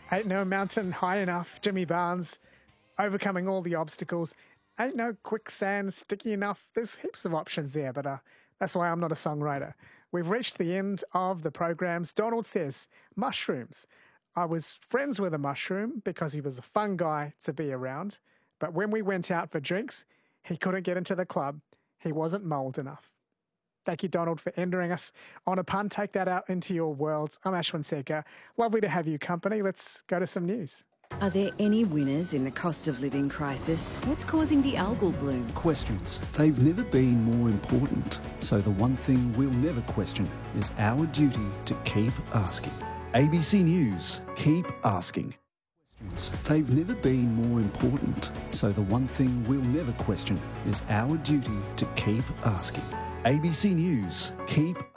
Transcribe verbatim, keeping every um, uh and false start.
Ain't no mountain high enough, Jimmy Barnes. Overcoming all the obstacles. Ain't no quicksand sticky enough. There's heaps of options there, but uh, that's why I'm not a songwriter. We've reached the end of the programs. Donald says, mushrooms. I was friends with a mushroom because he was a fun guy to be around. But when we went out for drinks, he couldn't get into the club. He wasn't mould enough. Thank you, Donald, for entering us on a pun. Take that out into your worlds. I'm Ashwin Sekar. Lovely to have you company. Let's go to some news. Are there any winners in the cost of living crisis? What's causing the algal bloom? Questions. They've never been more important. So the one thing we'll never question is our duty to keep asking. A B C News, keep asking. Questions. They've never been more important. So the one thing we'll never question is our duty to keep asking. A B C News, keep